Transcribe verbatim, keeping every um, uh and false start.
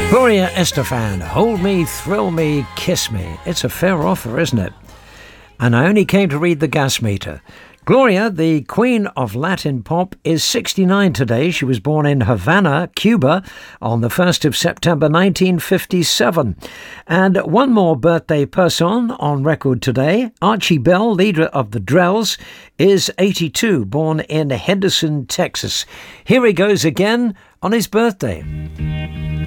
Gloria Estefan, Hold Me, Thrill Me, Kiss Me. It's a fair offer, isn't it? And I only came to read the gas meter. Gloria, the queen of Latin pop, is sixty-nine today. She was born in Havana, Cuba, on the first of September nineteen fifty-seven. And one more birthday person on record today. Archie Bell, leader of the Drells, is eighty-two, born in Henderson, Texas. Here he goes again on his birthday.